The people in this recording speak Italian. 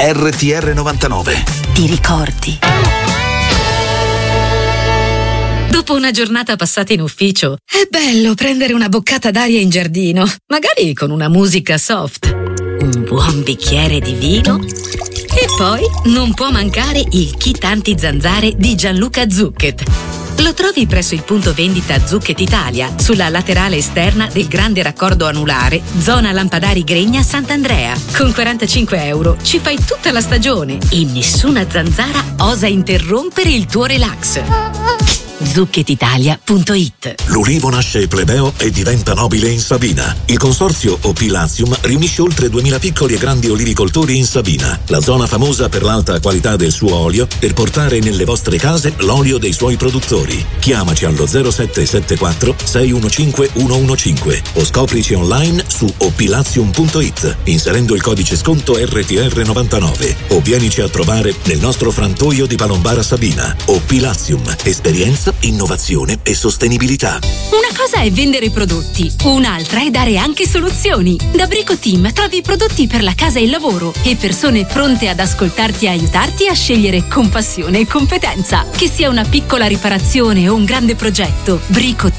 RTR 99. Ti ricordi? Dopo una giornata passata in ufficio, è bello prendere una boccata d'aria in giardino, magari con una musica soft, un buon bicchiere di vino e poi non può mancare il kit anti-zanzare di Gianluca Zucchet. Lo trovi presso il punto vendita Zucchet Italia, sulla laterale esterna del grande raccordo anulare, zona Lampadari Gregna Sant'Andrea. Con 45 euro ci fai tutta la stagione e nessuna zanzara osa interrompere il tuo relax. ZucchetItalia.it. L'ulivo nasce plebeo e diventa nobile in Sabina. Il consorzio OP Latium riunisce oltre 2000 piccoli e grandi olivicoltori in Sabina, la zona famosa per l'alta qualità del suo olio, per portare nelle vostre case l'olio dei suoi produttori. Chiamaci allo 0774 615 115 o scoprici online su oplatium.it inserendo il codice sconto RTR99 o vienici a trovare nel nostro frantoio di Palombara Sabina. OP Latium, esperienza, innovazione e sostenibilità. Una cosa è vendere prodotti, un'altra è dare anche soluzioni. Da Brico Team trovi prodotti per la casa e il lavoro e persone pronte ad ascoltarti e aiutarti a scegliere con passione e competenza. Che sia una piccola riparazione o un grande progetto, Brico